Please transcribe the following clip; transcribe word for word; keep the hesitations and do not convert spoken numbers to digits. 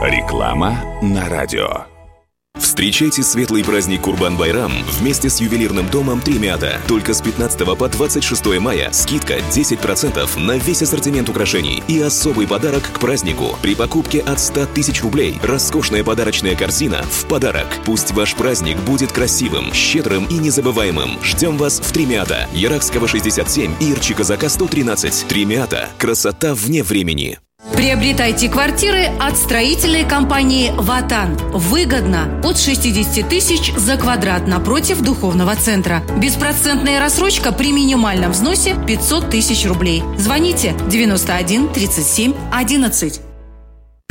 Реклама на радио. Встречайте светлый праздник Курбан-Байрам вместе с ювелирным домом Тремята. Только с пятнадцатого по двадцать шестое мая скидка десять процентов на весь ассортимент украшений и особый подарок к празднику. При покупке от ста тысяч рублей роскошная подарочная корзина в подарок. Пусть ваш праздник будет красивым, щедрым и незабываемым. Ждем вас в Тремята. Ярахского шестьдесят семь и Ирчи-Казака сто тринадцать. Тремята. Красота вне времени. Приобретайте квартиры от строительной компании «Ватан». Выгодно. От шестьдесят тысяч за квадрат напротив духовного центра. Беспроцентная рассрочка при минимальном взносе пятьсот тысяч рублей. Звоните девяносто один тридцать семь одиннадцать.